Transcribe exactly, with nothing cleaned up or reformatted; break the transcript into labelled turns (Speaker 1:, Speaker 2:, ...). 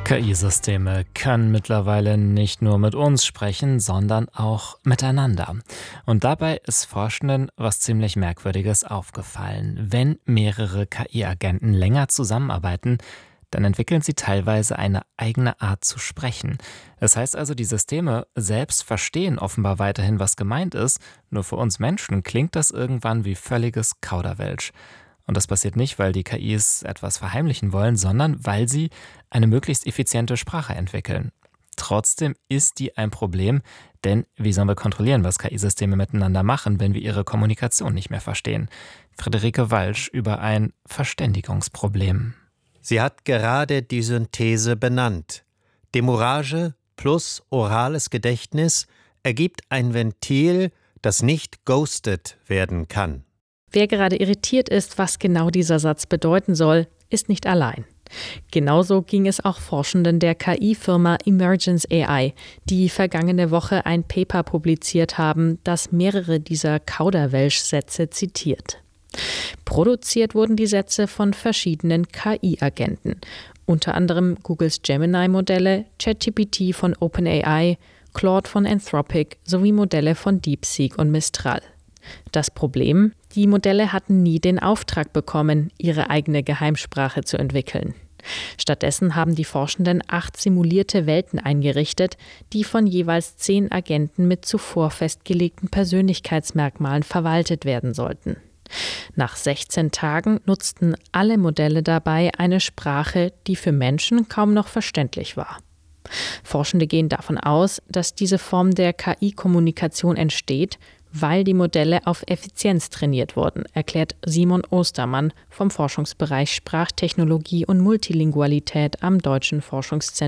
Speaker 1: K I-Systeme können mittlerweile nicht nur mit uns sprechen, sondern auch miteinander. Und dabei ist Forschenden was ziemlich Merkwürdiges aufgefallen. Wenn mehrere K I-Agenten länger zusammenarbeiten, dann entwickeln sie teilweise eine eigene Art zu sprechen. Das heißt also, die Systeme selbst verstehen offenbar weiterhin, was gemeint ist, nur für uns Menschen klingt das irgendwann wie völliges Kauderwelsch. Und das passiert nicht, weil die K Is etwas verheimlichen wollen, sondern weil sie eine möglichst effiziente Sprache entwickeln. Trotzdem ist die ein Problem, denn wie sollen wir kontrollieren, was K I-Systeme miteinander machen, wenn wir ihre Kommunikation nicht mehr verstehen? Friederike Walsch über ein Verständigungsproblem.
Speaker 2: Sie hat gerade die Synthese benannt. Demurrage plus orales Gedächtnis ergibt ein Ventil, das nicht ghostet werden kann.
Speaker 3: Wer gerade irritiert ist, was genau dieser Satz bedeuten soll, ist nicht allein. Genauso ging es auch Forschenden der K I-Firma Emergence A I, die vergangene Woche ein Paper publiziert haben, das mehrere dieser Kauderwelsch-Sätze zitiert. Produziert wurden die Sätze von verschiedenen K I-Agenten, unter anderem Googles Gemini-Modelle, ChatGPT von OpenAI, Claude von Anthropic sowie Modelle von DeepSeek und Mistral. Das Problem? Die Modelle hatten nie den Auftrag bekommen, ihre eigene Geheimsprache zu entwickeln. Stattdessen haben die Forschenden acht simulierte Welten eingerichtet, die von jeweils zehn Agenten mit zuvor festgelegten Persönlichkeitsmerkmalen verwaltet werden sollten. Nach sechzehn Tagen nutzten alle Modelle dabei eine Sprache, die für Menschen kaum noch verständlich war. Forschende gehen davon aus, dass diese Form der K I-Kommunikation entsteht, weil die Modelle auf Effizienz trainiert wurden, erklärt Simon Ostermann vom Forschungsbereich Sprachtechnologie und Multilingualität am Deutschen Forschungszentrum